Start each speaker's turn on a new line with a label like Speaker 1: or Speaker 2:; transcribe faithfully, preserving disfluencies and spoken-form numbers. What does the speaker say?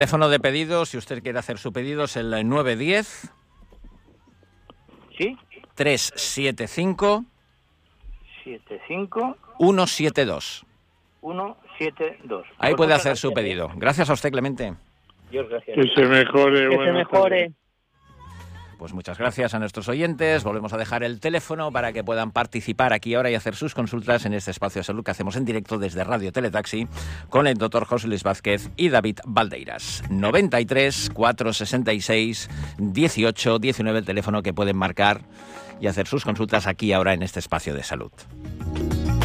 Speaker 1: Teléfono de pedido, si usted quiere hacer su pedido, es el nueve uno cero.
Speaker 2: ¿Sí?
Speaker 1: tres siete cinco.
Speaker 2: siete cinco.
Speaker 1: uno siete dos.
Speaker 2: uno siete dos.
Speaker 1: Ahí
Speaker 2: Pues
Speaker 1: puede
Speaker 2: muchas
Speaker 1: hacer su
Speaker 2: gracias,
Speaker 1: pedido. Gracias a usted, Clemente.
Speaker 2: Dios, gracias.
Speaker 3: Que se mejore.
Speaker 2: Que se
Speaker 3: buenas
Speaker 2: mejore.
Speaker 3: tardes.
Speaker 1: Pues muchas gracias a nuestros oyentes. Volvemos a dejar el teléfono para que puedan participar aquí ahora y hacer sus consultas en este espacio de salud que hacemos en directo desde Radio Teletaxi con el doctor José Luis Vázquez y David Valdeiras. noventa y tres, cuatrocientos sesenta y seis, dieciocho, diecinueve el teléfono que pueden marcar y hacer sus consultas aquí ahora en este espacio de salud.